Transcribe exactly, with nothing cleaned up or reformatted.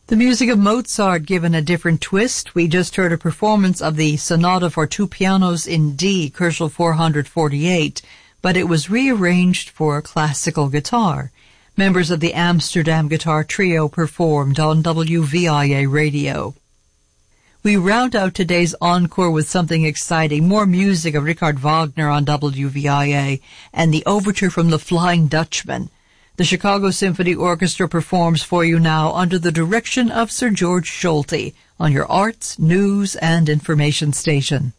The music of Mozart given a different twist. We just heard a performance of the Sonata for Two Pianos in D, Koszul four forty-eight, but it was rearranged for classical guitar. Members of the Amsterdam Guitar Trio performed on W V I A Radio. We round out today's encore with something exciting, more music of Richard Wagner on W V I A, and the overture from The Flying Dutchman. The Chicago Symphony Orchestra performs for you now under the direction of Sir George Solti on your arts, news, and information station.